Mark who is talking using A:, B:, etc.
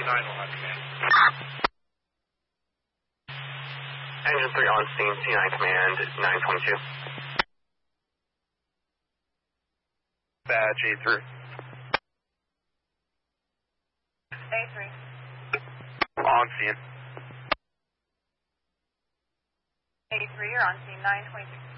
A: man.
B: Engine 3 on scene, C9 command, 922.
A: Badge A3.
C: A3.
A: On scene.
C: A3, you're on scene 926.